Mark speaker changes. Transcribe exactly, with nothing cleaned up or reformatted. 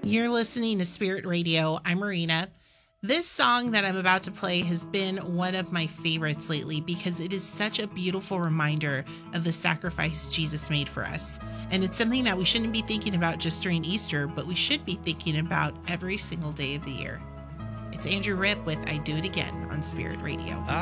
Speaker 1: You're listening to Spirit Radio. I'm Marina. This song that I'm about to play has been one of my favorites lately because it is such a beautiful reminder of the sacrifice Jesus made for us. And it's something that we shouldn't be thinking about just during Easter, but we should be thinking about every single day of the year. It's Andrew Ripp with I Do It Again on Spirit Radio.